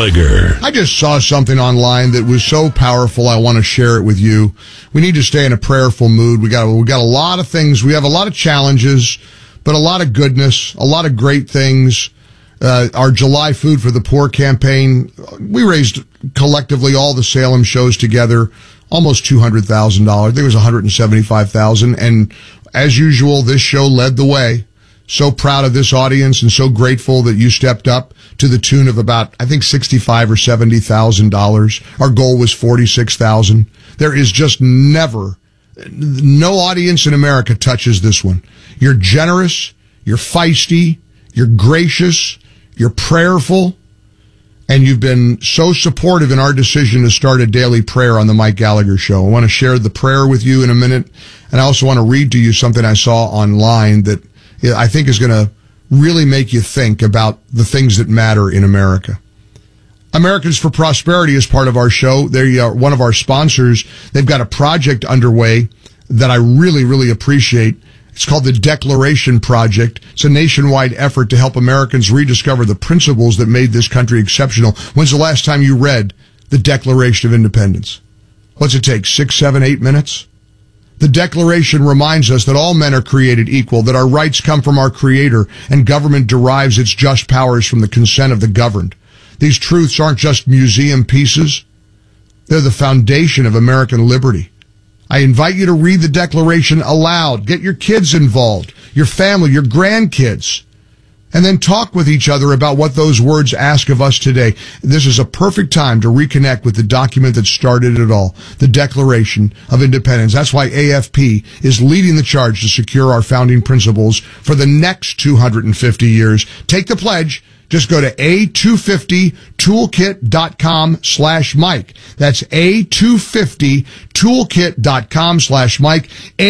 Gallagher. I just saw something online that was so powerful. I want to share it with you. We need to stay in a prayerful mood. We got a lot of things. We have a lot of challenges, but a lot of goodness, a lot of great things. Our July Food for the Poor campaign, we raised collectively all the Salem shows together almost $200,000. I think it was $175,000. And as usual, this show led the way. So proud of this audience and so grateful that you stepped up to the tune of about, I think, $65,000 or $70,000. Our goal was $46,000. There is just no audience in America touches this one. You're generous, you're feisty, you're gracious, you're prayerful, and you've been so supportive in our decision to start a daily prayer on the Mike Gallagher Show. I want to share the prayer with you in a minute, and I also want to read to you something I saw online that I think is going to really make you think about the things that matter in America. Americans for Prosperity is part of our show. They're one of our sponsors. They've got a project underway that I really, really appreciate. It's called the Declaration Project. It's a nationwide effort to help Americans rediscover the principles that made this country exceptional. When's the last time you read the Declaration of Independence? What's it take, 6, 7, 8 minutes? The Declaration reminds us that all men are created equal, that our rights come from our Creator, and government derives its just powers from the consent of the governed. These truths aren't just museum pieces. They're the foundation of American liberty. I invite you to read the Declaration aloud. Get your kids involved, your family, your grandkids, and then talk with each other about what those words ask of us today. This is a perfect time to reconnect with the document that started it all, the Declaration of Independence. That's why AFP is leading the charge to secure our founding principles for the next 250 years. Take the pledge. Just go to a250toolkit.com/Mike. That's a250toolkit.com/Mike.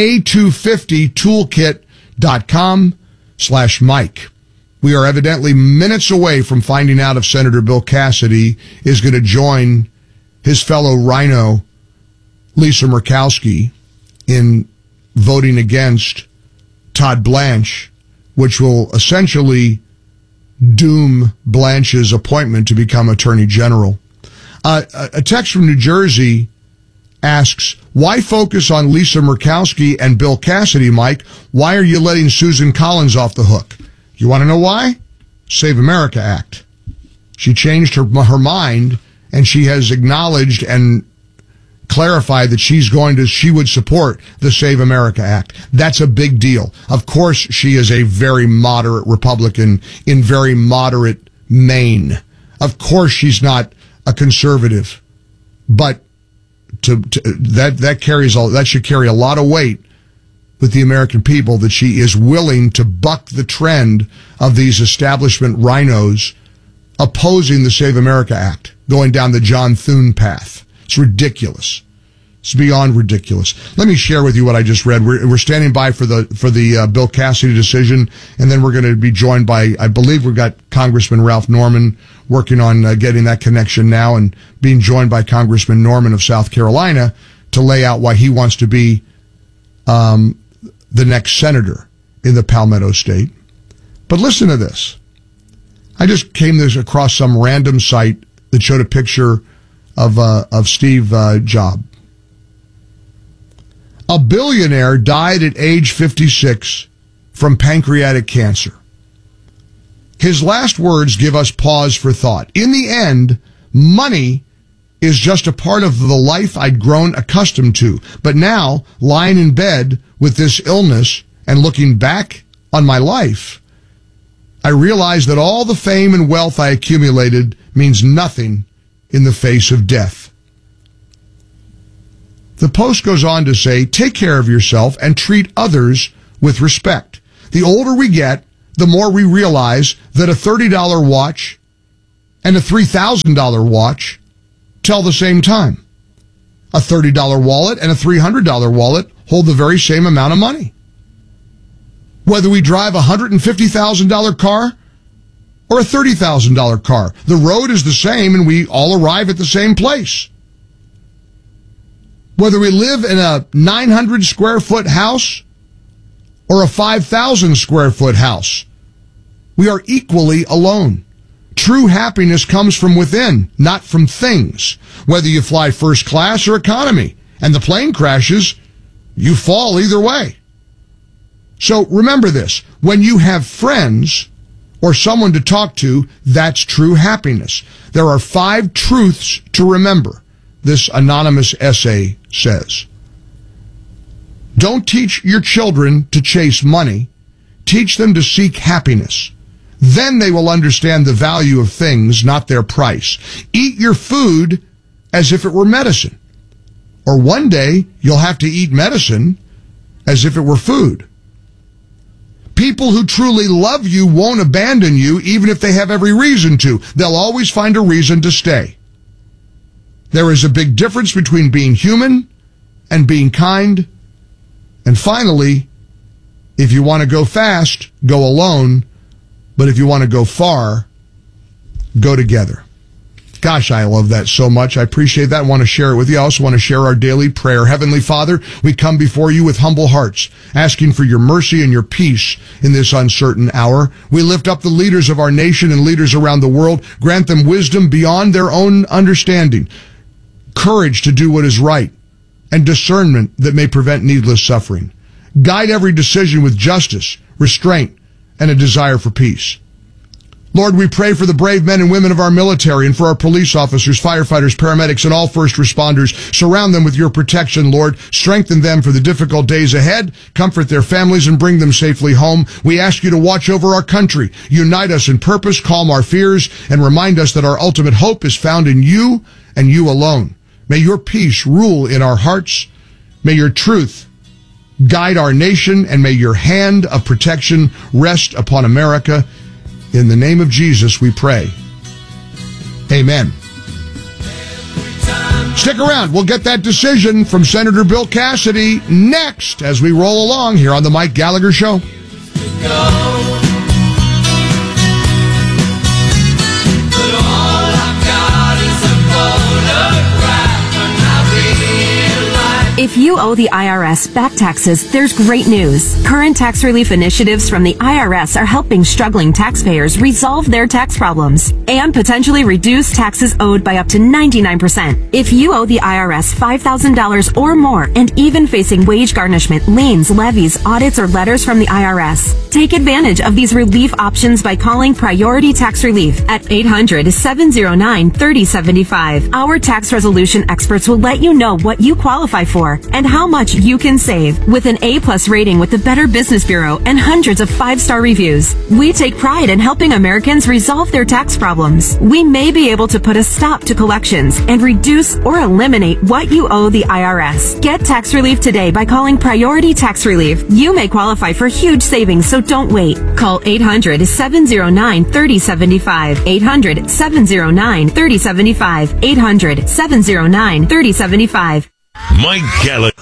a250toolkit.com/Mike. We are evidently minutes away from finding out if Senator Bill Cassidy is going to join his fellow Rhino, Lisa Murkowski, in voting against Todd Blanche, which will essentially doom Blanche's appointment to become Attorney General. A text from New Jersey asks, why focus on Lisa Murkowski and Bill Cassidy, Mike? Why are you letting Susan Collins off the hook? You want to know why? Save America Act. She changed her mind, and she has acknowledged and clarified that she would support the Save America Act. That's a big deal. Of course, she is a very moderate Republican in very moderate Maine. Of course, she's not a conservative, but that should carry a lot of weight with the American people, that she is willing to buck the trend of these establishment rhinos opposing the Save America Act, going down the John Thune path. It's ridiculous. It's beyond ridiculous. Let me share with you what I just read. We're standing by for the Bill Cassidy decision, and then we're going to be joined by, I believe we've got Congressman Ralph Norman working on getting that connection now, and being joined by Congressman Norman of South Carolina to lay out why he wants to be the next senator in the Palmetto State. But listen to this. I just came across some random site that showed a picture of Steve Jobs. A billionaire died at age 56 from pancreatic cancer. His last words give us pause for thought. In the end, money is just a part of the life I'd grown accustomed to. But now, lying in bed with this illness and looking back on my life, I realize that all the fame and wealth I accumulated means nothing in the face of death. The Post goes on to say, take care of yourself and treat others with respect. The older we get, the more we realize that a $30 watch and a $3,000 watch tell the same time. A $30 wallet and a $300 wallet hold the very same amount of money. Whether we drive a $150,000 car or a $30,000 car, the road is the same and we all arrive at the same place. Whether we live in a 900 square foot house or a 5,000 square foot house, we are equally alone. True happiness comes from within, not from things. Whether you fly first class or economy, and the plane crashes, you fall either way. So remember this, when you have friends or someone to talk to, that's true happiness. There are 5 truths to remember, this anonymous essay says. Don't teach your children to chase money. Teach them to seek happiness. Then they will understand the value of things, not their price. Eat your food as if it were medicine. Or one day, you'll have to eat medicine as if it were food. People who truly love you won't abandon you, even if they have every reason to. They'll always find a reason to stay. There is a big difference between being human and being kind. And finally, if you want to go fast, go alone. But if you want to go far, go together. Gosh, I love that so much. I appreciate that. I want to share it with you. I also want to share our daily prayer. Heavenly Father, we come before you with humble hearts, asking for your mercy and your peace in this uncertain hour. We lift up the leaders of our nation and leaders around the world. Grant them wisdom beyond their own understanding, courage to do what is right, and discernment that may prevent needless suffering. Guide every decision with justice, restraint, and a desire for peace. Lord, we pray for the brave men and women of our military and for our police officers, firefighters, paramedics, and all first responders. Surround them with your protection, Lord. Strengthen them for the difficult days ahead. Comfort their families and bring them safely home. We ask you to watch over our country. Unite us in purpose, calm our fears, and remind us that our ultimate hope is found in you and you alone. May your peace rule in our hearts. May your truth guide our nation, and may your hand of protection rest upon America. In the name of Jesus, we pray. Amen. Stick around. We'll get that decision from Senator Bill Cassidy next as we roll along here on the Mike Gallagher Show. If you owe the IRS back taxes, there's great news. Current tax relief initiatives from the IRS are helping struggling taxpayers resolve their tax problems and potentially reduce taxes owed by up to 99%. If you owe the IRS $5,000 or more and even facing wage garnishment, liens, levies, audits, or letters from the IRS, take advantage of these relief options by calling Priority Tax Relief at 800-709-3075. Our tax resolution experts will let you know what you qualify for and how much you can save. With an A+ rating with the Better Business Bureau and hundreds of 5-star reviews, we take pride in helping Americans resolve their tax problems. We may be able to put a stop to collections and reduce or eliminate what you owe the IRS. Get tax relief today by calling Priority Tax Relief. You may qualify for huge savings, so don't wait. Call 800-709-3075. 800-709-3075. 800-709-3075. Mike Gallagher.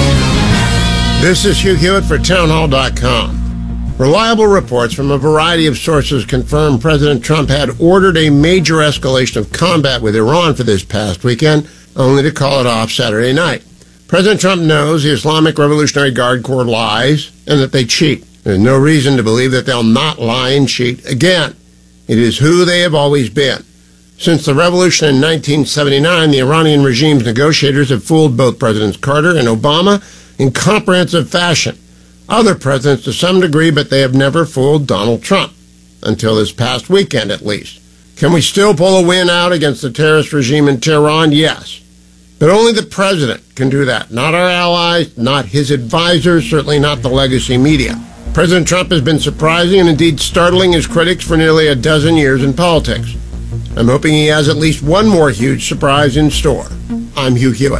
This is Hugh Hewitt for townhall.com. Reliable reports from a variety of sources confirm President Trump had ordered a major escalation of combat with Iran for this past weekend, only to call it off Saturday night. President Trump knows the Islamic Revolutionary Guard Corps lies and that they cheat. There's no reason to believe that they'll not lie and cheat again. It is who they have always been. Since the revolution in 1979, the Iranian regime's negotiators have fooled both Presidents Carter and Obama in comprehensive fashion. Other presidents to some degree, but they have never fooled Donald Trump. Until this past weekend, at least. Can we still pull a win out against the terrorist regime in Tehran? Yes. But only the president can do that. Not our allies, not his advisors, certainly not the legacy media. President Trump has been surprising and indeed startling his critics for nearly a dozen years in politics. I'm hoping he has at least one more huge surprise in store. I'm Hugh Hewitt.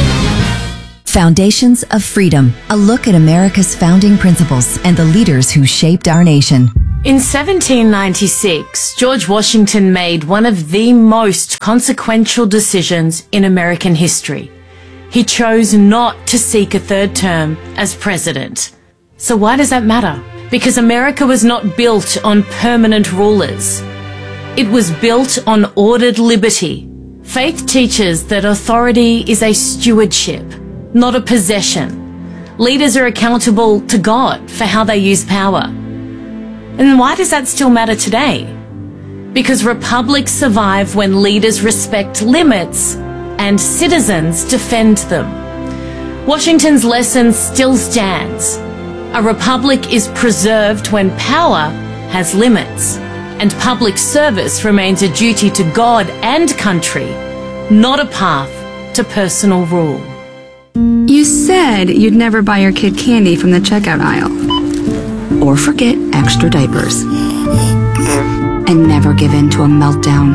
Foundations of Freedom, a look at America's founding principles and the leaders who shaped our nation. In 1796, George Washington made one of the most consequential decisions in American history. He chose not to seek a third term as president. So why does that matter? Because America was not built on permanent rulers. It was built on ordered liberty. Faith teaches that authority is a stewardship, not a possession. Leaders are accountable to God for how they use power. And why does that still matter today? because republics survive when leaders respect limits and citizens defend them. Washington's lesson still stands. A republic is preserved when power has limits, and public service remains a duty to God and country, not a path to personal rule. You said you'd never buy your kid candy from the checkout aisle. Or forget extra diapers. And never give in to a meltdown.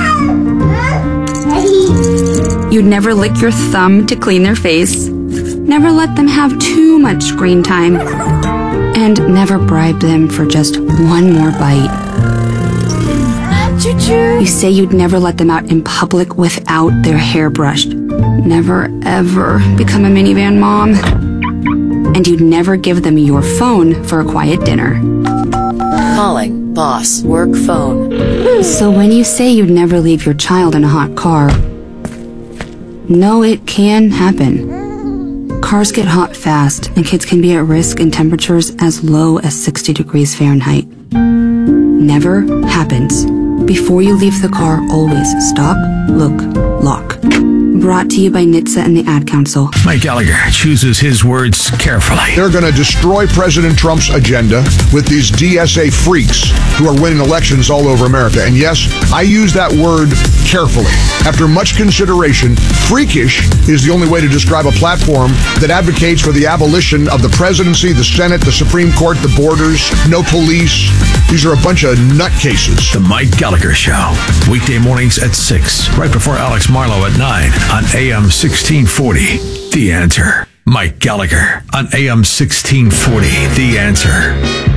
You'd never lick your thumb to clean their face. Never let them have too much screen time. And never bribe them for just one more bite. You say you'd never let them out in public without their hair brushed. Never, ever become a minivan mom. And you'd never give them your phone for a quiet dinner. Calling boss work phone. So when you say you'd never leave your child in a hot car, no, it can happen. Cars get hot fast, and kids can be at risk in temperatures as low as 60 degrees Fahrenheit. Never happens. Before you leave the car, always stop, look, lock. Brought to you by NHTSA and the Ad Council. Mike Gallagher chooses his words carefully. They're going to destroy President Trump's agenda with these DSA freaks who are winning elections all over America. And yes, I use that word carefully. After much consideration, freakish is the only way to describe a platform that advocates for the abolition of the presidency, the Senate, the Supreme Court, the borders, no police. These are a bunch of nutcases. The Mike Gallagher Show. Weekday mornings at 6, right before Alex Marlowe at 9 on AM 1640. The Answer. Mike Gallagher on AM 1640. The Answer.